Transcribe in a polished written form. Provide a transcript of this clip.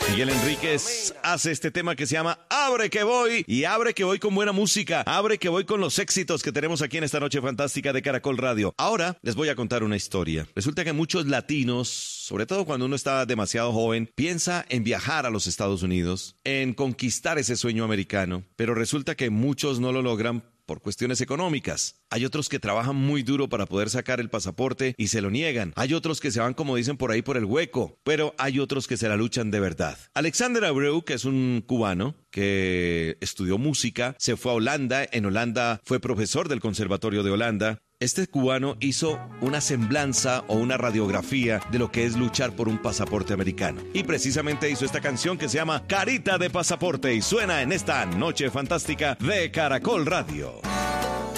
Miguel Enríquez hace este tema que se llama Abre que voy, y abre que voy con buena música, abre que voy con los éxitos que tenemos aquí en esta noche fantástica de Caracol Radio. Ahora les voy a contar una historia. Resulta que muchos latinos, sobre todo cuando uno está demasiado joven, piensa en viajar a los Estados Unidos, en conquistar ese sueño americano, pero resulta que muchos no lo logran por cuestiones económicas. Hay otros que trabajan muy duro para poder sacar el pasaporte y se lo niegan. Hay otros que se van, como dicen por ahí, por el hueco, pero hay otros que se la luchan de verdad. Alexander Abreu, que es un cubano que estudió música, se fue a Holanda. En Holanda fue profesor del Conservatorio de Holanda. Este cubano hizo una semblanza o una radiografía de lo que es luchar por un pasaporte americano. Y precisamente hizo esta canción que se llama Carita de Pasaporte y suena en esta noche fantástica de Caracol Radio.